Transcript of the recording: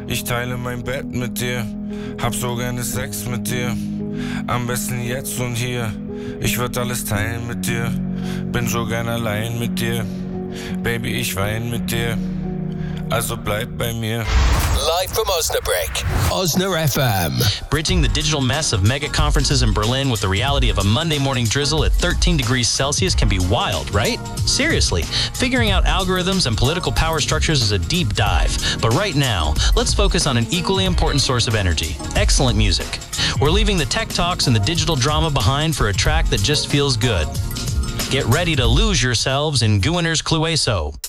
Ich teile mein Bett mit dir, hab so gerne Sex mit dir. Am besten jetzt und hier, ich würd alles teilen mit dir. Bin so gern allein mit dir, Baby, ich wein mit dir. Also bleib bei mir. Live from Osnabrück, Osner FM. Bridging the digital mess of mega conferences in Berlin with the reality of a Monday morning drizzle at 13 degrees Celsius can be wild, right? Seriously, figuring out algorithms and political power structures is a deep dive. But right now, let's focus on an equally important source of energy: excellent music. We're leaving the tech talks and the digital drama behind for a track that just feels good. Get ready to lose yourselves in Guiner's Clueso.